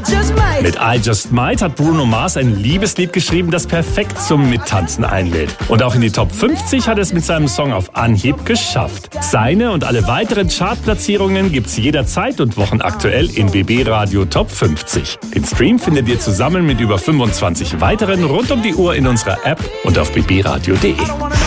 Mit I Just Might hat Bruno Mars ein Liebeslied geschrieben, das perfekt zum Mittanzen einlädt. Und auch in die Top 50 hat es mit seinem Song auf Anhieb geschafft. Seine und alle weiteren Chartplatzierungen gibt's jederzeit und wochenaktuell in BB Radio Top 50. Den Stream findet ihr zusammen mit über 25 weiteren rund um die Uhr in unserer App und auf bbradio.de.